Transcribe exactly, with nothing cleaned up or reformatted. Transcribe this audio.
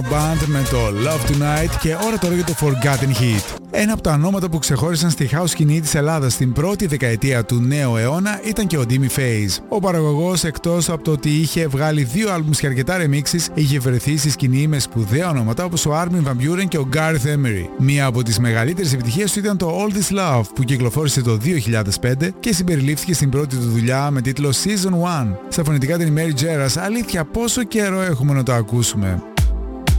Band με το Love Tonight και ώρα τώρα για το Forgotten Hit. Ένα από τα ονόματα που ξεχώρισαν στη house σκηνή της Ελλάδας στην πρώτη δεκαετία του νέου αιώνα ήταν και ο Dimmy Phase. Ο παραγωγός, εκτός από το ότι είχε βγάλει δύο άλμπουμς και αρκετά remixes, είχε βρεθεί στη σκηνή με σπουδαία ονόματα όπως ο Armin van Buuren και ο Gareth Emery. Μία από τις μεγαλύτερες επιτυχίες του ήταν το All This Love που κυκλοφόρησε το δύο χιλιάδες πέντε και συμπεριλήφθηκε στην πρώτη του δουλειά με τίτλο Season ένα. Στα φωνητικά την Mary Geras, αλήθεια πόσο καιρό έχουμε να το ακούσουμε.